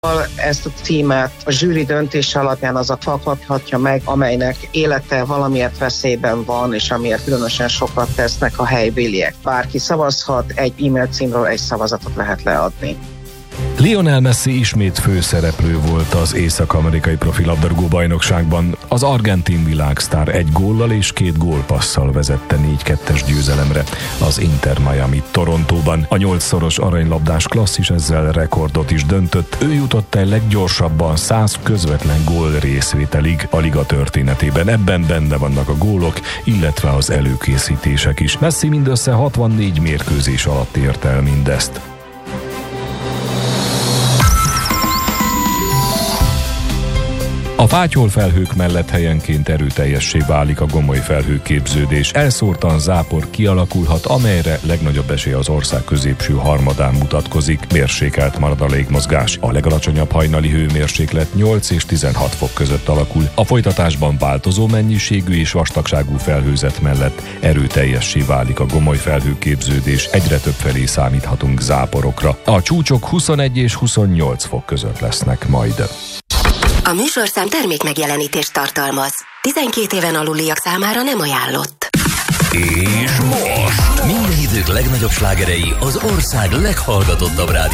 Ezt a címet a zsűri döntése alapján az a kaphatja meg, amelynek élete valamiért veszélyben van, és amiért különösen sokat tesznek a helybéliek. Bárki szavazhat, egy e-mail címről egy szavazatot lehet leadni. Lionel Messi ismét főszereplő volt az észak-amerikai profi labdarúgó bajnokságban. Az argentin világsztár egy góllal és 2 gólpasszal vezette 4-2-es győzelemre az Inter Miami Torontóban. A 8-szoros aranylabdás klasszis ezzel rekordot is döntött. Ő jutott el leggyorsabban 100 közvetlen gól részvételig a liga történetében. Ebben benne vannak a gólok, illetve az előkészítések is. Messi mindössze 64 mérkőzés alatt ért el mindezt. A fátyolfelhők mellett helyenként erőteljessé válik a gomoly felhőképződés. Elszórtan zápor kialakulhat, amelyre legnagyobb esély az ország középső harmadán mutatkozik. Mérsékelt marad a légmozgás. A legalacsonyabb hajnali hőmérséklet 8 és 16 fok között alakul. A folytatásban változó mennyiségű és vastagságú felhőzet mellett erőteljessé válik a gomoly felhőképződés. Egyre több felé számíthatunk záporokra. A csúcsok 21 és 28 fok között lesznek majd. A műsorszám termékmegjelenítést tartalmaz. 12 éven aluliak számára nem ajánlott. És most minden idők legnagyobb slágerei az ország leghallgatottabb rádió